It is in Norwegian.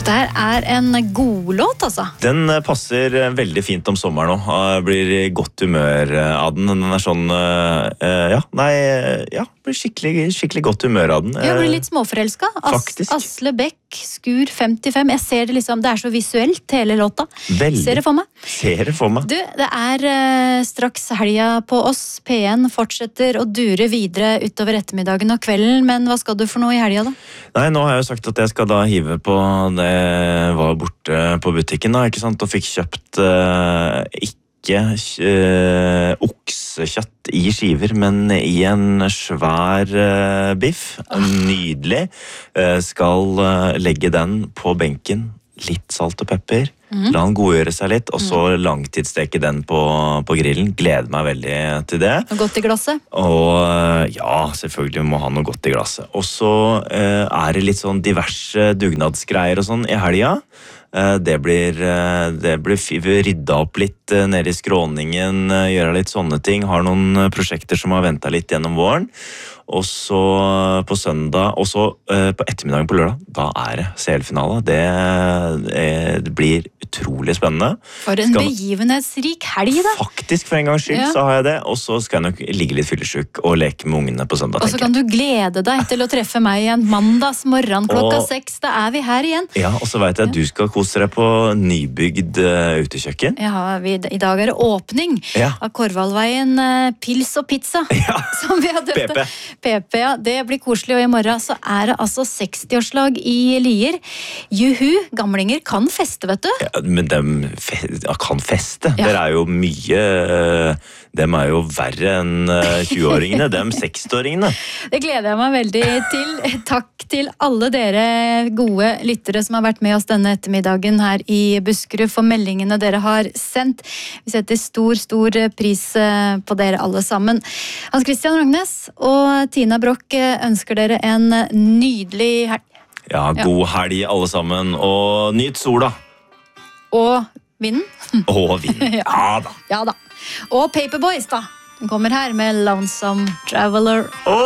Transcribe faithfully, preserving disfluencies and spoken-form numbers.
Det er en god låt, altså. Den passer veldig fint om sommeren nå. Jeg blir i godt humør av den. Den er sånn, ja, nei, ja, blir skikkelig, skikkelig godt humør av den. Jeg blir litt småforelska. As Faktisk. Asle Bekk, Skur femtifem. Jeg ser det liksom, det er så visuelt, hele låta. Veldig. Ser det for meg. Ser det for meg. Du, det er uh, straks helga på oss. P en fortsetter å dure videre utover ettermiddagen og kvelden, men hva skal du for noe i helga da? Nei, nå har jeg jo sagt at jeg skal da hive på det jeg var borte på butikken da, ikke sant? Og fikk kjøpt uh, ikke uh, oksekjøtt i skiver, men i en svær uh, biff. Nydelig. Uh, skal uh, legge den på benken. Litt salt og pepper. Mm. La den godgjøre seg litt, og så langtidssteke den på, på grillen. Gleder meg veldig til det. Og godt i glasset? Og ja, selvfølgelig må ha noe godt i glasset. Og så eh, er det litt sånn diverse dugnadsgreier og sånn i helga. Eh, det blir, eh, det blir rydda opp litt eh, nede i skråningen, eh, gjøre litt sånne ting. Har noen prosjekter som har ventet litt gjennom våren. Og så på søndag, og så uh, på ettermiddagen på lørdag, da er det C L-finale. Det, det blir utrolig spennende. For en skal... begivenhetsrik helg da. Faktisk, for en gangs skyld, ja. Så har jeg det. Og så skal jeg nok ligge litt fyllesyk og leke med ungene på søndag. Og så kan du glede deg til å treffe meg igjen mandags morgen klokka og... seks. Da er vi her igjen. Ja, og så vet jeg at du skal kose deg på nybygd uh, utekjøkken. Ja, vi, i dag er det åpning ja. Av Korvalveien uh, Pils og Pizza, ja. Som vi har døpt det. P P, ja. Det blir koselig, og i morgen så er det altså sekstiårslag i Lier. Juhu, gamlinger kan feste, vet du. Ja, men de fe kan feste. Ja. Dere er jo mye... De er jo verre enn tjueåringene, de sekstiåringene. Det gleder jeg meg veldig til. Takk til alle dere gode lyttere som har vært med oss denne ettermiddagen her i Buskerud for meldingene dere har sendt. Vi setter stor, stor pris på dere alle sammen. Hans Christian Ragnes og Tina Brock ønsker dere en nydelig helg. Ja, god helg alle sammen, og nyt sola. Og vinden. Og vinden, ja da. Ja da. Og Paperboys da, den kommer her med Lonesome Traveler.